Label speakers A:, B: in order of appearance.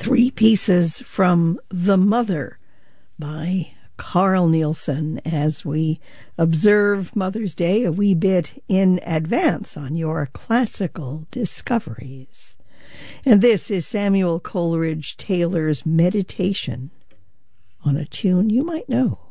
A: Three pieces from The Mother by Carl Nielsen as we observe Mother's Day a wee bit in advance on your classical discoveries. And this is Samuel Coleridge Taylor's meditation on a tune you might know.